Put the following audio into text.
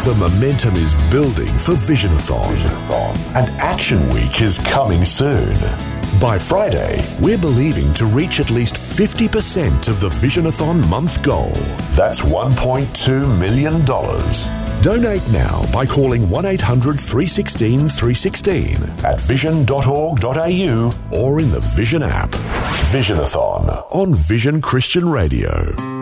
The momentum is building for Visionathon, and Action Week is coming soon. By Friday, we're believing to reach at least 50% of the Visionathon month goal. That's $1.2 million. Donate now by calling 1-800-316-316 at vision.org.au or in the Vision app. Visionathon on Vision Christian Radio.